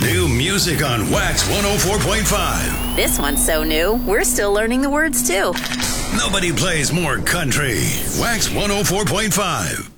New music on Wax 104.5. This one's so new, we're still learning the words too. Nobody plays more country. Wax 104.5.